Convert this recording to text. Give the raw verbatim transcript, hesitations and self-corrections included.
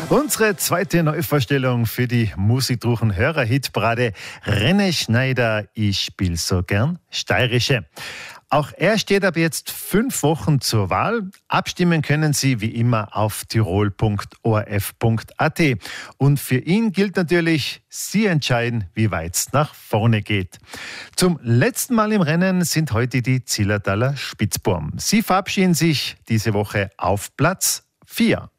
Unsere zweite Neuvorstellung für die Musikdruchen Hörerhitparade. René Schneider, ich spiel so gern Steirische. Auch er steht ab jetzt fünf Wochen zur Wahl. Abstimmen können Sie wie immer auf tirol punkt o r f punkt a t. Und für ihn gilt natürlich, Sie entscheiden, wie weit es nach vorne geht. Zum letzten Mal im Rennen sind heute die Zillertaler Spitzbuben. Sie verabschieden sich diese Woche auf Platz vier.